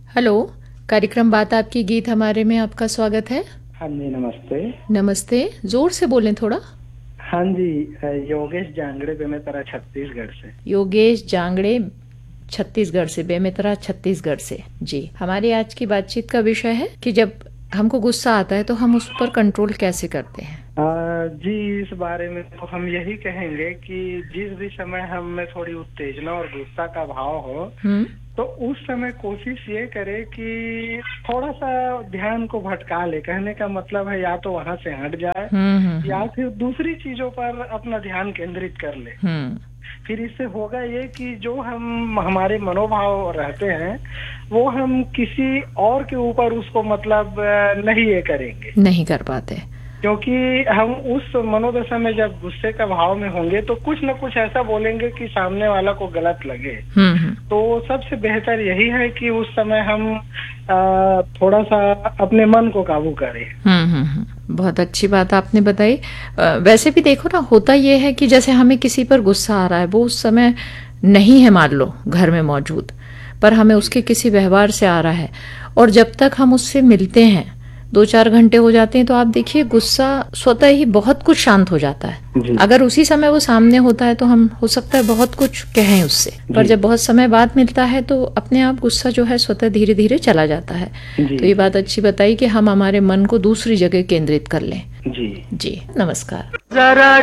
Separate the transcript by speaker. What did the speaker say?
Speaker 1: Hello, कार्यक्रम बात आपकी गीत हमारे में आपका स्वागत है।
Speaker 2: हाँ जी, नमस्ते।
Speaker 1: नमस्ते, जोर से बोलें थोड़ा।
Speaker 2: हाँ जी, योगेश जांगड़े बेमेतरा छत्तीसगढ़ से।
Speaker 1: योगेश जांगड़े छत्तीसगढ़ से, बेमेतरा छत्तीसगढ़ से। जी, हमारी आज की बातचीत का विषय है कि जब हमको गुस्सा आता है तो हम उस पर कंट्रोल कैसे करते हैं।
Speaker 2: जी, इस बारे में तो हम यही कहेंगे कि जिस भी समय हम में थोड़ी उत्तेजना और गुस्सा का भाव हो, तो उस समय कोशिश ये करे कि थोड़ा सा ध्यान को भटका ले। कहने का मतलब है या तो वहाँ से हट जाए या फिर दूसरी चीजों पर अपना ध्यान केंद्रित कर ले। फिर इससे होगा ये कि जो हम हमारे मनोभाव रहते हैं वो हम किसी और के ऊपर उसको मतलब नहीं ये करेंगे,
Speaker 1: नहीं कर पाते,
Speaker 2: क्योंकि हम उस मनोदशा में जब गुस्से का भाव में होंगे तो कुछ न कुछ ऐसा बोलेंगे कि सामने वाला को गलत लगे। तो सबसे बेहतर यही है कि उस समय हम थोड़ा सा अपने मन को काबू करें।
Speaker 1: बहुत अच्छी बात आपने बताई। वैसे भी देखो ना, होता ये है कि जैसे हमें किसी पर गुस्सा आ रहा है, वो उस समय नहीं है मान लो घर में मौजूद, पर हमें उसके किसी व्यवहार से आ रहा है, और जब तक हम उससे मिलते हैं 2-4 घंटे हो जाते हैं, तो आप देखिए गुस्सा स्वतः ही बहुत कुछ शांत हो जाता है। अगर उसी समय वो सामने होता है तो हम हो सकता है बहुत कुछ कहें उससे, पर जब बहुत समय बाद मिलता है तो अपने आप गुस्सा जो है स्वतः धीरे धीरे चला जाता है। तो ये बात अच्छी बताई कि हम हमारे मन को दूसरी जगह केंद्रित कर लें। जी, नमस्कार।